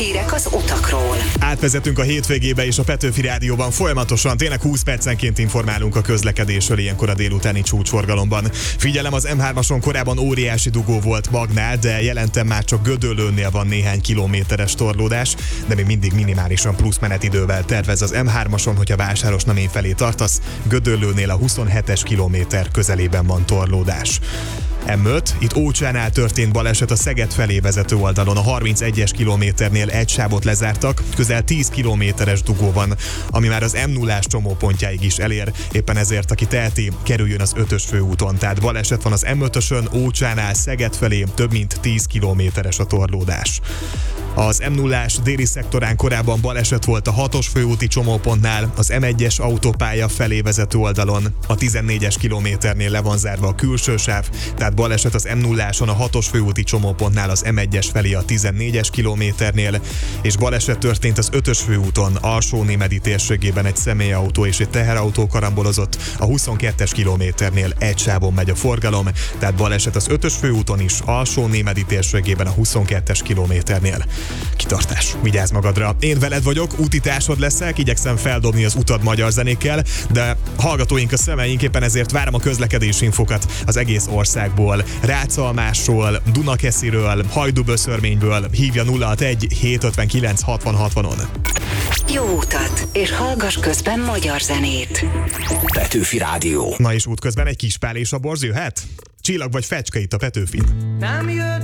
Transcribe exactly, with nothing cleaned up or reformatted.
hírek az utakról. Átvezetünk a hétvégébe, és a Petőfi Rádióban folyamatosan, tényleg húsz percenként informálunk a közlekedésről ilyenkor a délutáni csúcsforgalomban. Figyelem, az em hármason korábban óriási dugó volt Magnál, de jelentem már csak Gödöllőnél van néhány kilométeres torlódás, de még mindig minimálisan plusz menetidővel tervez az em hármason, hogyha Vásárosnamény felé tartasz. Gödöllőnél a huszonhetes kilométer közelében van torlódás. em öt, itt Ócsánál történt baleset a Szeged felé vezető oldalon. A harmincegyes kilométernél egy sávot lezártak, közel tíz kilométeres dugó van, ami már az em nullás csomópontjáig is elér. Éppen ezért, aki teheti, kerüljön az ötös főúton. Tehát baleset van az em ötösön, Ócsánál Szeged felé, több mint tíz kilométeres a torlódás. Az em nullás déli szektorán korábban baleset volt a hatos főúti csomópontnál, az em egyes autópálya felé vezető oldalon. A tizennégyes kilométernél le van zárva a külső sáv, tehát baleset az em nulláson a hatos főúti csomópontnál az em egyes felé a tizennégyes kilométernél, és baleset történt az ötös főúton, Alsó-Némedi térségében egy személyautó és egy teherautó karambolozott, a huszonkettes kilométernél egy sávon megy a forgalom, tehát baleset az ötös főúton is, Alsó-Némedi térségében a huszonkettes kilométernél. Kitartás, vigyázz magadra. Én veled vagyok, útitársad leszek, igyekszem feldobni az utad magyar zenékkel, de hallgatóink a szemeink, éppen ezért várom a közlekedési infokat az egész országból. Rácalmásról, Dunakesziről, Hajdúböszörményből hívja nulla hatvanegy hétszázötvenkilenc hatvan hatvanon. Jó utat, és hallgass közben magyar zenét. Petőfi Rádió. Na és útközben egy kis pál és a borz jöhet? Csillag vagy fecske itt a Petőfin. Nem jött